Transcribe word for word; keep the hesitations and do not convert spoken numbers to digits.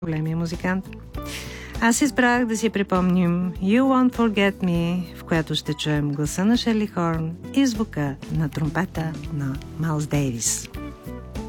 големия музикант. Аз избрах да си припомним You Won't Forget Me, в която ще чуем гласа на Шерли Хорн и звука на тромпета на Майлс Дейвис.